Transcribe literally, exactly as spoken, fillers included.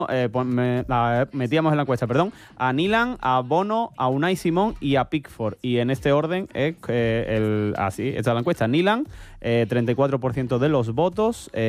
Eh, pues me- la- metíamos en la encuesta, perdón, a Nilan, a Bono, a Unai Simón y a Pickford. Y en este orden es eh, el así, esta es la encuesta. Nilan, eh, treinta y cuatro por ciento de los votos. Eh,